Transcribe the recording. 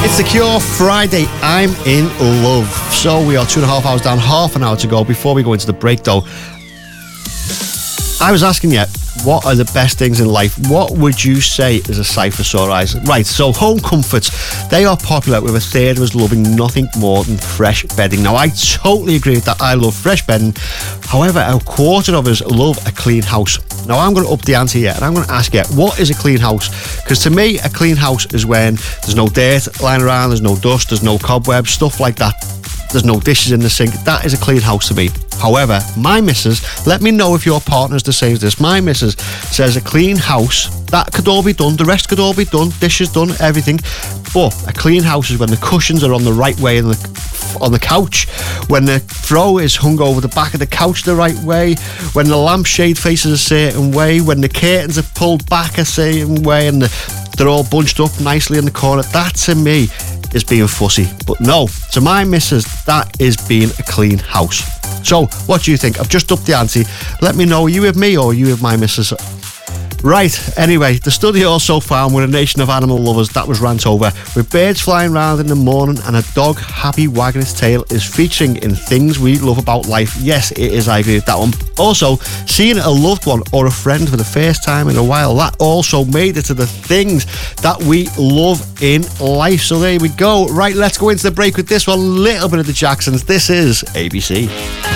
It's The Cure, Friday, I'm in love. So we are 2.5 hours down, half an hour to go before we go into the break though. I was asking you, what are the best things in life? What would you say is a sight for sore eyes? Right, so home comforts, they are popular with a third of us loving nothing more than fresh bedding. Now, I totally agree with that. I love fresh bedding. However, a quarter of us love a clean house. Now, I'm going to up the ante here and I'm going to ask you, what is a clean house? Because to me, a clean house is when there's no dirt lying around, there's no dust, there's no cobwebs, stuff like that. There's no dishes in the sink. That is a clean house to me. However, my missus, let me know if your partner's the same as this. My missus says a clean house, that could all be done. The rest could all be done. Dishes done, everything. But a clean house is when the cushions are on the right way on the couch, when the throw is hung over the back of the couch the right way, when the lampshade faces a certain way, when the curtains are pulled back a certain way and they're all bunched up nicely in the corner. That to me is being fussy. But no, to my missus, that is being a clean house. So, what do you think? I've just upped the ante. Let me know, are you with me or are you with my missus? Right, anyway, the study also found we're a nation of animal lovers. That was rant over. With birds flying around in the morning and a dog happy wagging its tail is featuring in things we love about life. Yes, it is, I agree with that one. Also, seeing a loved one or a friend for the first time in a while, that also made it to the things that we love in life. So there we go. Right, let's go into the break with this one. Little bit of the Jacksons. This is ABC.